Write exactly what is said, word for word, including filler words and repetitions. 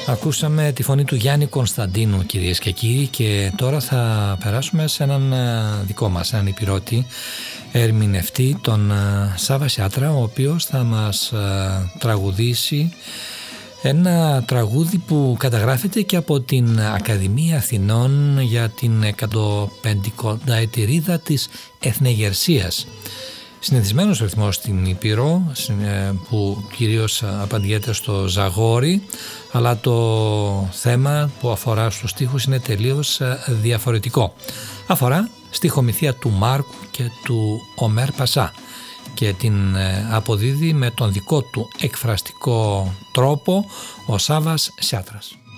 Ακούσαμε τη φωνή του Γιάννη Κωνσταντίνου, κυρίες και κύριοι, και τώρα θα περάσουμε σε έναν δικό μας, έναν υπηρώτη ερμηνευτή, τον Σάβα Σιάτρα, ο οποίος θα μας τραγουδήσει ένα τραγούδι που καταγράφεται και από την Ακαδημία Αθηνών για την εκατοπενηκονταετηρίδα της Εθνεγερσίας. Συνηθισμένος ρυθμός στην Ήπειρο, που κυρίως απαντιέται στο Ζαγόρι, αλλά το θέμα που αφορά στους στίχους είναι τελείως διαφορετικό. Αφορά στιχομυθία του Μάρκου και του Ομέρ Πασά και την αποδίδει με τον δικό του εκφραστικό τρόπο ο Σάβας Σιάτρας.